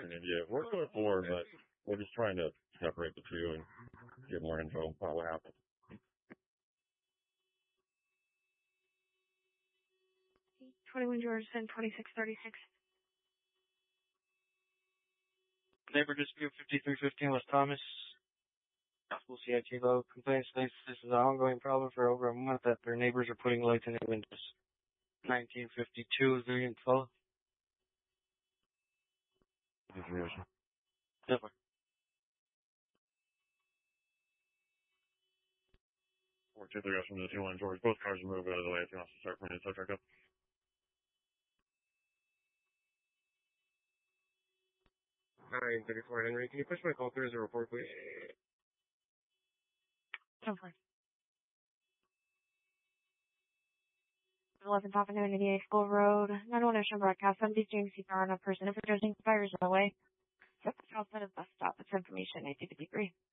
And yeah, we're going forward, but we're just trying to separate the two and get more info about what happened. 21 Georgeson, 2636. Neighbor dispute 5315 West Thomas. Possible CIT low. Complaint states this is an ongoing problem for over a month that their neighbors are putting lights in their windows. 1952 Zillion 12. Definitely. 423 from the 21 George. Both cars are moving out of the way. If you want to start from the inside track up. Hi, 34 Henry. Can you push my call through as a report, please? 10-4. 11 Papa New 88 School Road. 9-1 Ocean Broadcast. Somebody's doing CPR on a person. If we're judging fires in the way, outside of bus stop. It's information 853.